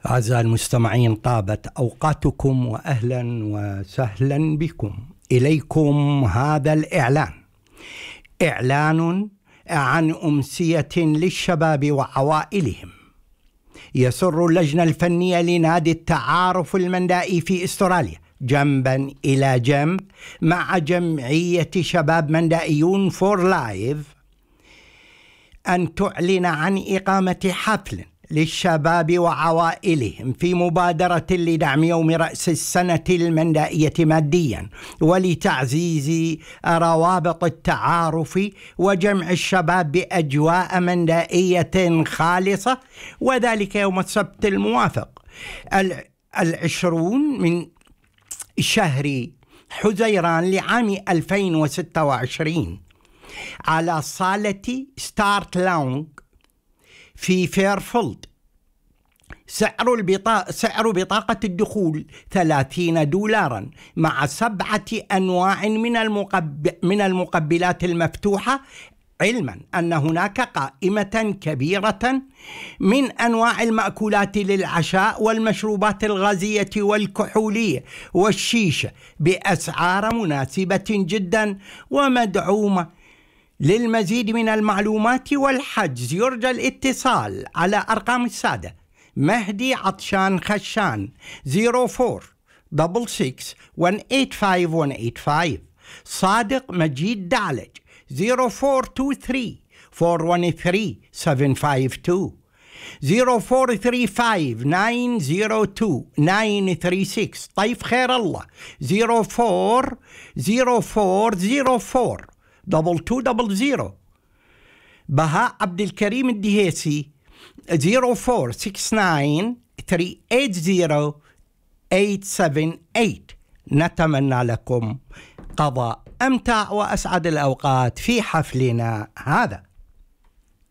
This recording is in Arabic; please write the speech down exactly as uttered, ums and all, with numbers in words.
أعزائي المستمعين، طابت أوقاتكم وأهلا وسهلا بكم. إليكم هذا الإعلان، إعلان عن أمسية للشباب وعوائلهم. يسر اللجنة الفنية لنادي التعارف المندائي في أستراليا جنبا إلى جنب مع جمعية شباب مندائيون فور لايف أن تعلن عن إقامة حفل للشباب وعوائلهم في مبادرة لدعم يوم رأس السنة المندائية ماديا ولتعزيز روابط التعارف وجمع الشباب بأجواء مندائية خالصة، وذلك يوم السبت الموافق العشرون من شهر حزيران لعام ألفين وستة وعشرين على صالة ستارت لونج في فيرفيلد. سعر البطاقة سعر بطاقة الدخول ثلاثين دولارا مع سبعة أنواع من المقب... من المقبلات المفتوحة، علما أن هناك قائمة كبيرة من أنواع المأكولات للعشاء والمشروبات الغازية والكحولية والشيشة بأسعار مناسبة جدا ومدعومة. للمزيد من المعلومات والحجز يرجى الاتصال على أرقام السادة: مهدي عطشان خشان صفر أربعة ستة ستة واحد ثمانية خمسة واحد ثمانية خمسة، صادق مجيد دعلج صفر أربعة اثنين ثلاثة أربعة واحد ثلاثة سبعة خمسة اثنين صفر أربعة ثلاثة خمسة تسعة صفر اثنين تسعة ثلاثة ستة. طيف خير الله صفر أربعة صفر أربعة صفر أربعة دبل تو دبل زيرو. بهاء عبد الكريم الدهيسي صفر أربعة ستة تسعة ثلاثة ثمانية صفر ثمانية سبعة ثمانية. نتمنى لكم قضاء أمتع وأسعد الأوقات في حفلنا هذا.